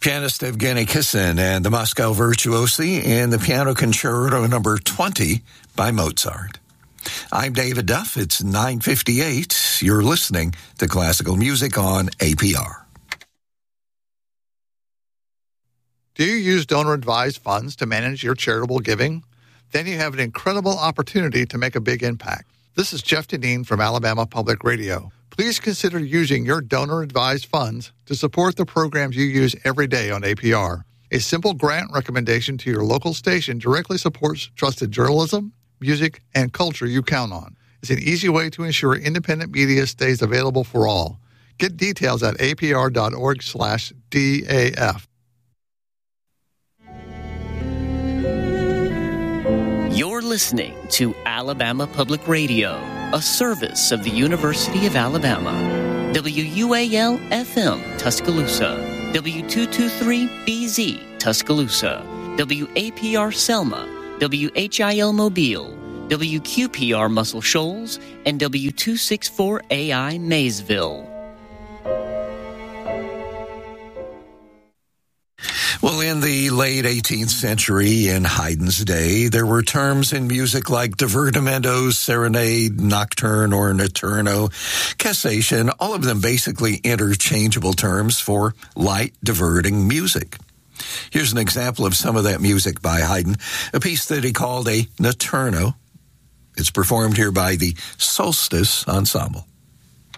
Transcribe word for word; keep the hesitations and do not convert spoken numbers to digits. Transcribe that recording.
Pianist Evgeny Kissin and the Moscow Virtuosi in the Piano Concerto number twenty by Mozart. I'm David Duff. It's nine fifty-eight. You're listening to Classical Music on A P R. Do you use donor-advised funds to manage your charitable giving? Then you have an incredible opportunity to make a big impact. This is Jeff Deneen from Alabama Public Radio. Please consider using your donor-advised funds to support the programs you use every day on A P R. A simple grant recommendation to your local station directly supports trusted journalism, music, and culture you count on. It's an easy way to ensure independent media stays available for all. Get details at apr.org slash DAF. You're listening to Alabama Public Radio, a service of the University of Alabama. W U A L F M Tuscaloosa, W two twenty-three B Z Tuscaloosa, W A P R Selma, W H I L Mobile, W Q P R Muscle Shoals, and W two sixty-four A I Maysville. Well, in the late eighteenth century, in Haydn's day, there were terms in music like divertimento, serenade, nocturne, or notturno, cassation, all of them basically interchangeable terms for light, diverting music. Here's an example of some of that music by Haydn, a piece that he called a notturno. It's performed here by the Solstice Ensemble.